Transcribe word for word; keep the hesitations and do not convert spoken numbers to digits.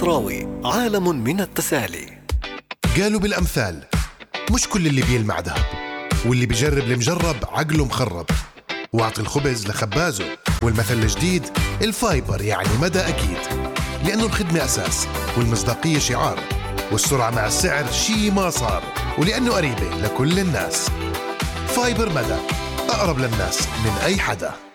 المصراوي، عالم من التسالي. قالوا بالأمثال مش كل اللي بيلمع ذهب، واللي بيجرب المجرب عقله مخرب. واعطي الخبز لخبازه، والمثل الجديد الفايبر يعني مدى أكيد، لأنه الخدمة أساس والمصداقية شعار، والسرعة مع السعر شي ما صار، ولأنه قريبة لكل الناس. فايبر مدى، أقرب للناس من أي حدا.